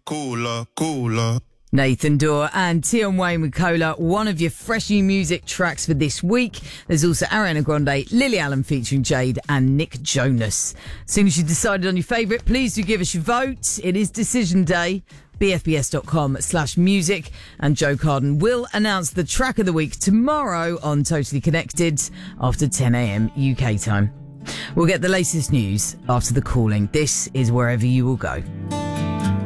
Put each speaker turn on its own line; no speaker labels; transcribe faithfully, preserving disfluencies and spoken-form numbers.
cooler, cooler.
Nathan Dorr and Tion Wayne with Cola, one of your fresh new music tracks for this week. There's also Ariana Grande, Lily Allen featuring Jade and Nick Jonas. As soon as you've decided on your favourite, please do give us your vote. It is decision day. b f b s dot com slash music, and Joe Carden will announce the track of the week tomorrow on Totally Connected after ten a.m. U K time. We'll get the latest news after the calling. This is Wherever You Will Go.